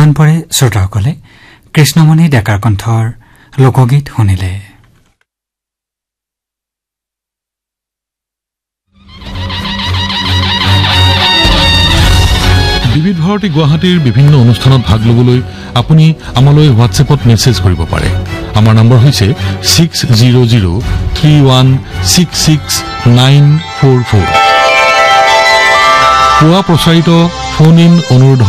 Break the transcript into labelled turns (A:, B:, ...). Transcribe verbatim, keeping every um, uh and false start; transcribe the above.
A: ইমানপৰে শ্ৰোতাসকলে কৃষ্ণমণি ডেকাৰ কণ্ঠৰ লোকগীত শুনিলে।
B: বিবিধ ভাৰতী গুৱাহাটীৰ বিভিন্ন অনুষ্ঠানত ভাগ ল'বলৈ আপুনি আমালৈ হোৱাটছএপত মেছেজ কৰিব পাৰে। আমাৰ নম্বৰ হৈছে six zero' zero' three one six six nine four four. পুৱা প্ৰচাৰিত ফোন ইন অনুৰোধ